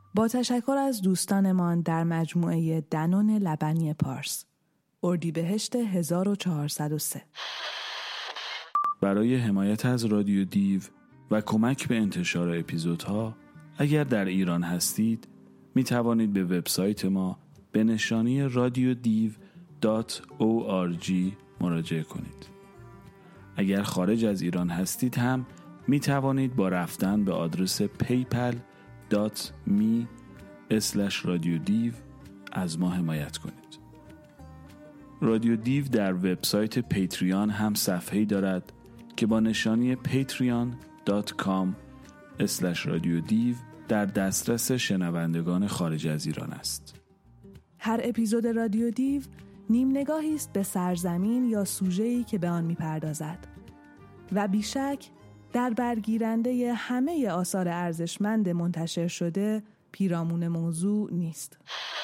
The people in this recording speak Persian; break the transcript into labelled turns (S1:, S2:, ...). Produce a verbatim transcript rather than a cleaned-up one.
S1: با تشکر از دوستانمان در مجموعه دنون لبنی پارس، اردیبهشت هزار و چهارصد و سه.
S2: برای حمایت از رادیو دیو و کمک به انتشار اپیزودها، اگر در ایران هستید می توانید به وبسایت ما به نشانی رادیو دیو دات او آر جی مراجعه کنید. اگر خارج از ایران هستید هم می توانید با رفتن به آدرس پیپل دات می اسلش رادیو دیو از ما حمایت کنید. رادیو دیو در وبسایت پیتریان هم صفحه‌ای دارد که با نشانی پیتریان دات کام اسلش رادیو دیو در دسترس شنوندگان خارج از ایران است.
S1: هر اپیزود رادیو دیو نیم نگاهی است به سرزمین یا سوژه‌ای که به آن می‌پردازد و بیشک در برگیرنده همه آثار ارزشمند منتشر شده پیرامون موضوع نیست.